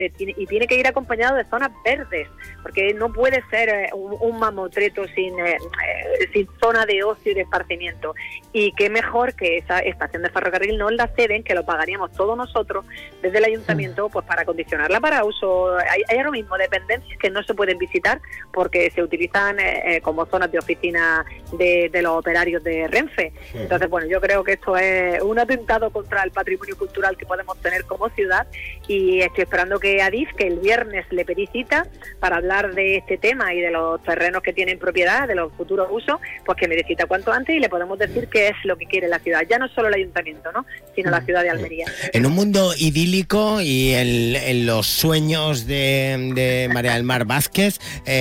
y tiene que ir acompañado de zonas verdes, porque no puede ser un mamotreto sin zona de ocio y de esparcimiento. Y qué mejor que esa estación de ferrocarril nos la ceden, que lo pagaríamos todos nosotros desde el ayuntamiento, pues para acondicionarla para uso. Hay ahora mismo dependencias que no se pueden visitar porque se utilizan como zonas de oficina de los operarios de Renfe. Entonces, bueno, yo creo que esto es un atentado contra el patrimonio cultural que podemos tener como ciudad, y estoy esperando que Adif, que el viernes le pedí cita para hablar de este tema y de los terrenos que tienen propiedad, de los futuros usos, pues que me dé cita cuanto antes y le podemos decir qué es lo que quiere la ciudad, ya no solo el ayuntamiento, ¿no?, sino la ciudad de Almería. En un mundo idílico y en los sueños de María del Mar Vázquez,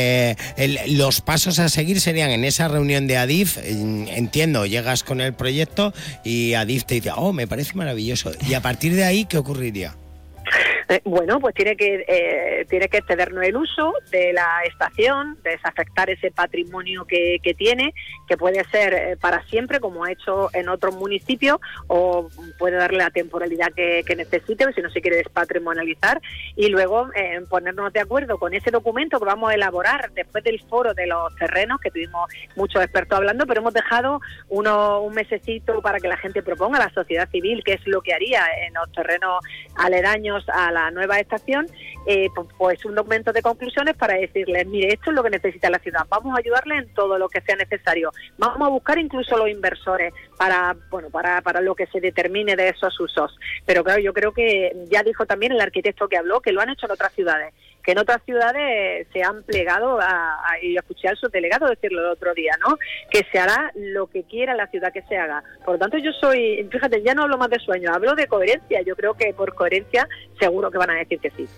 los pasos a seguir serían en esa reunión de Adif. Entiendo, llegas con el proyecto y Adif te dice, me parece maravilloso, y a partir de ahí, ¿qué ocurriría? Bueno, pues tiene que cedernos el uso de la estación, desafectar ese patrimonio que tiene, que puede ser para siempre, como ha hecho en otros municipios, o puede darle la temporalidad que necesite, si no se quiere despatrimonializar, y luego ponernos de acuerdo con ese documento que vamos a elaborar después del foro de los terrenos, que tuvimos muchos expertos hablando, pero hemos dejado un mesecito para que la gente proponga a la sociedad civil qué es lo que haría en los terrenos aledaños a la nueva estación, pues un documento de conclusiones para decirles, mire, esto es lo que necesita la ciudad, vamos a ayudarle en todo lo que sea necesario, vamos a buscar incluso los inversores para lo que se determine de esos usos. Pero claro, yo creo que ya dijo también el arquitecto que habló que lo han hecho en otras ciudades, que en otras ciudades se han plegado y escuché al subdelegado decirlo el otro día, ¿no?, que se hará lo que quiera la ciudad que se haga. Por lo tanto, yo fíjate, ya no hablo más de sueños, hablo de coherencia. Yo creo que por coherencia seguro que van a decir que sí.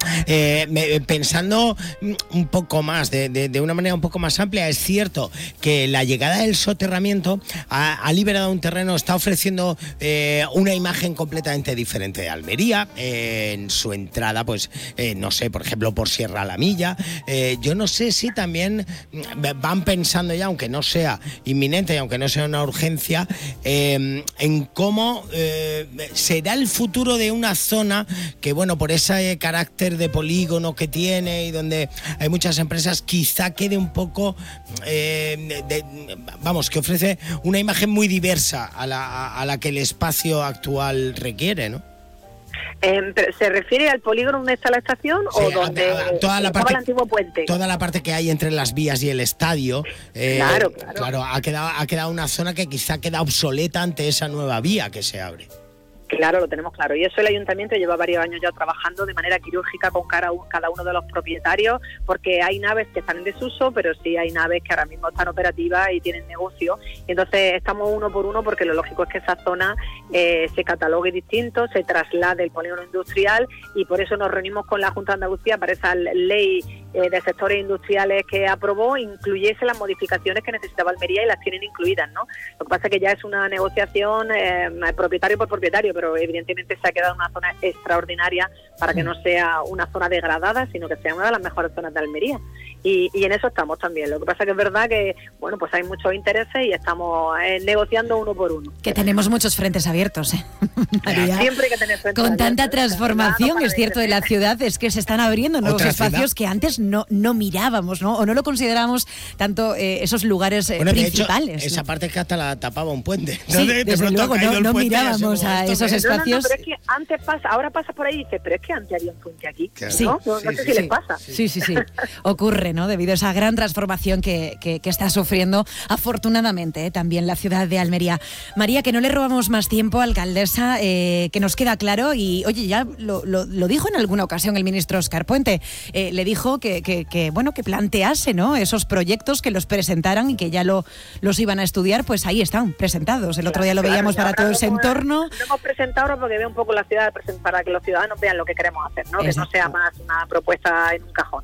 Pensando un poco más, de una manera un poco más amplia, es cierto que la llegada del soterramiento ha liberado un terreno, está ofreciendo una imagen completamente diferente de Almería. En su entrada, pues, no sé, por ejemplo, por Sierra La Milla. Yo no sé si también van pensando ya, aunque no sea inminente y aunque no sea una urgencia, en cómo será el futuro de una zona que, bueno, por ese carácter de polígono que tiene y donde hay muchas empresas, quizá quede un poco, que ofrece una imagen muy diversa a la que el espacio actual requiere, ¿no? ¿Se refiere al polígono donde está la estación, sí, o donde toda la parte, el antiguo puente? Toda la parte que hay entre las vías y el estadio. Claro, ha quedado una zona que quizá queda obsoleta ante esa nueva vía que se abre. Claro, lo tenemos claro. Y eso el ayuntamiento lleva varios años ya trabajando de manera quirúrgica con cada uno de los propietarios, porque hay naves que están en desuso, pero sí hay naves que ahora mismo están operativas y tienen negocio. Y entonces estamos uno por uno, porque lo lógico es que esa zona se catalogue distinto, se traslade el polígono industrial, y por eso nos reunimos con la Junta de Andalucía para esa ley de sectores industriales que aprobó, incluyese las modificaciones que necesitaba Almería, y las tienen incluidas, ¿no? Lo que pasa es que ya es una negociación propietario por propietario, pero evidentemente se ha quedado una zona extraordinaria para que no sea una zona degradada, sino que sea una de las mejores zonas de Almería. Y en eso estamos también. Lo que pasa que es verdad que, bueno, pues hay muchos intereses y estamos negociando uno por uno. Que tenemos muchos frentes abiertos, María. Siempre hay que tener frentes con abiertos. Tanta transformación, es cierto, de la ciudad, es que se están abriendo nuevos espacios que antes no mirábamos, ¿no? O no lo considerábamos tanto esos lugares principales. De hecho, esa parte que hasta la tapaba un puente. Sí, desde luego, no mirábamos a esos espacios. No, pero es que antes ahora pasa por ahí y dices, pero es que antes había un puente aquí, claro. Sí, ¿no? No sé si les pasa. Sí. Ocurre, ¿no? Debido a esa gran transformación que está sufriendo, afortunadamente, también la ciudad de Almería. María, que no le robamos más tiempo, alcaldesa, que nos queda claro, y oye, ya lo dijo en alguna ocasión el ministro Óscar Puente, le dijo que plantease, ¿no?, esos proyectos, que los presentaran y que ya los iban a estudiar. Pues ahí están presentados. El otro día lo veíamos para todo ese entorno. Lo hemos presentado ahora porque ve un poco la ciudad, para que los ciudadanos vean lo que queremos hacer, ¿no? Exacto. Que no sea más una propuesta en un cajón.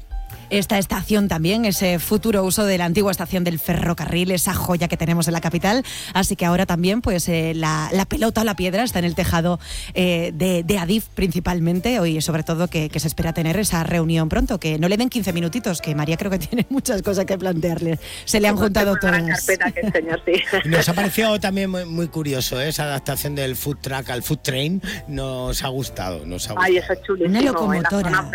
esta estación también, ese futuro uso de la antigua estación del ferrocarril, esa joya que tenemos en la capital. Así que ahora también pues la pelota o la piedra está en el tejado de Adif principalmente, hoy sobre todo que se espera tener esa reunión pronto, que no le den 15 minutitos, que María creo que tiene muchas cosas que plantearle. Se le han juntado todas. Carpeta que enseñar, sí. Nos ha parecido también muy curioso esa adaptación del food truck al food train. Nos ha gustado. Ay, eso es chulísimo. Una locomotora.